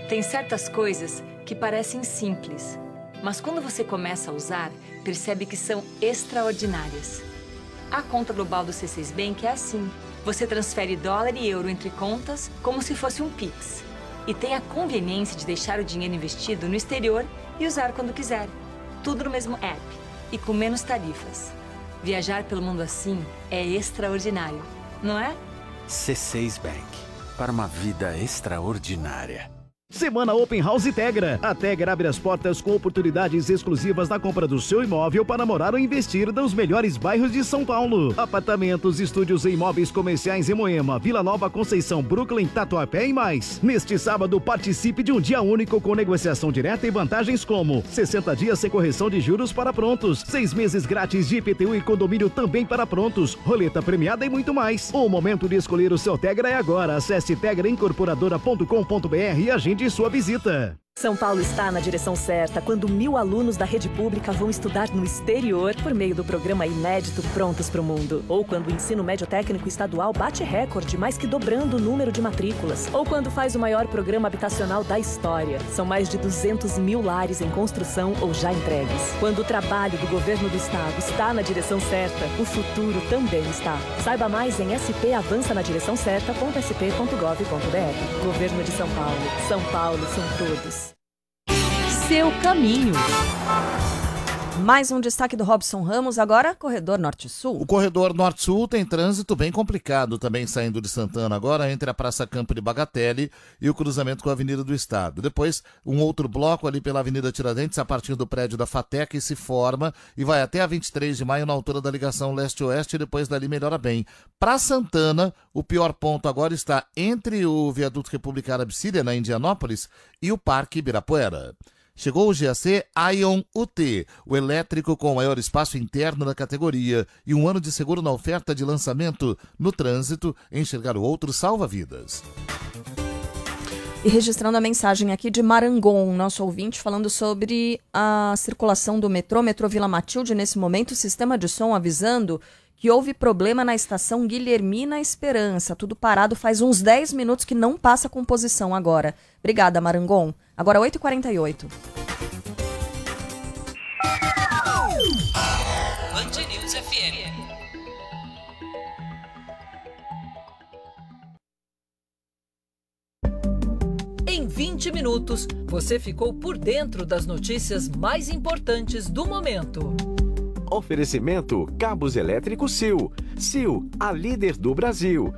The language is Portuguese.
Tem certas coisas que parecem simples, mas quando você começa a usar, percebe que são extraordinárias. A conta global do C6 Bank é assim. Você transfere dólar e euro entre contas como se fosse um Pix. E tem a conveniência de deixar o dinheiro investido no exterior e usar quando quiser. Tudo no mesmo app e com menos tarifas. Viajar pelo mundo assim é extraordinário, não é? C6 Bank. Para uma vida extraordinária. Semana Open House Tegra. A Tegra abre as portas com oportunidades exclusivas na compra do seu imóvel para morar ou investir nos melhores bairros de São Paulo. Apartamentos, estúdios e imóveis comerciais em Moema, Vila Nova, Conceição, Brooklyn, Tatuapé e mais. Neste sábado, participe de um dia único com negociação direta e vantagens como 60 dias sem correção de juros para prontos, 6 meses grátis de IPTU e condomínio também para prontos, roleta premiada e muito mais. O momento de escolher o seu Tegra é agora. Acesse tegraincorporadora.com.br e agende de sua visita. São Paulo está na direção certa quando 1.000 alunos da rede pública vão estudar no exterior por meio do programa inédito Prontos para o Mundo. Ou quando o ensino médio técnico estadual bate recorde, mais que dobrando o número de matrículas. Ou quando faz o maior programa habitacional da história. São mais de 200.000 lares em construção ou já entregues. Quando o trabalho do governo do estado está na direção certa, o futuro também está. Saiba mais em spavançanadireçãocerta.sp.gov.br. Governo de São Paulo. São Paulo são todos. Seu caminho. Mais um destaque do Robson Ramos, agora corredor Norte-Sul. O corredor Norte-Sul tem trânsito bem complicado, também saindo de Santana agora, entre a Praça Campo de Bagatelle e o cruzamento com a Avenida do Estado. Depois, um outro bloco ali pela Avenida Tiradentes, a partir do prédio da FATEC, que se forma e vai até a 23 de maio na altura da ligação leste-oeste e depois dali melhora bem. Para Santana, o pior ponto agora está entre o viaduto República Árabe Síria, na Indianópolis, e o Parque Ibirapuera. Chegou o GAC Ion UT, o elétrico com o maior espaço interno da categoria e um ano de seguro na oferta de lançamento. No trânsito, enxergar o outro salva vidas. E registrando a mensagem aqui de Marangon, nosso ouvinte, falando sobre a circulação do metrô Vila Matilde. Nesse momento, o sistema de som avisando que houve problema na estação Guilhermina Esperança. Tudo parado faz uns 10 minutos que não passa composição agora. Obrigada, Marangon. Agora 8h48. Band News FM. Em 20 minutos, você ficou por dentro das notícias mais importantes do momento. Oferecimento Cabos Elétricos Sil. Sil, a líder do Brasil.